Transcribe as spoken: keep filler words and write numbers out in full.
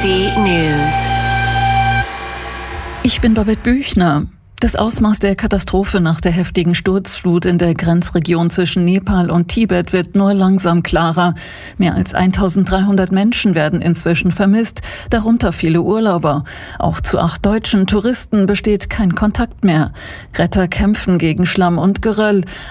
C News. Ich bin Babette Büchner. Das Ausmaß der Katastrophe nach der heftigen Sturzflut in der Grenzregion zwischen Nepal und Tibet wird nur langsam klarer. Mehr als eintausenddreihundert Menschen werden inzwischen vermisst, darunter viele Urlauber. Auch zu acht deutschen Touristen besteht kein Kontakt mehr. Retter kämpfen gegen Schlamm und Geröll.